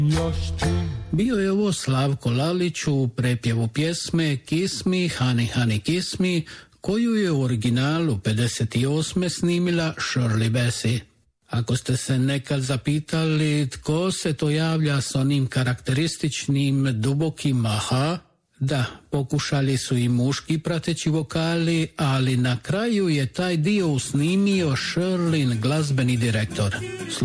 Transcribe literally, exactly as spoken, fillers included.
Bio je ovo Slavko Lalić u prepjevu pjesme Kiss Me, Honey Honey Kiss Me, koju je u originalu pedeset osme snimila Shirley Bassey. Ako ste se nekad zapitali tko se to javlja s onim karakterističnim dubokim aha, da, pokušali su i muški prateći vokali, ali na kraju je taj dio usnimio Shirleyn glazbeni direktor.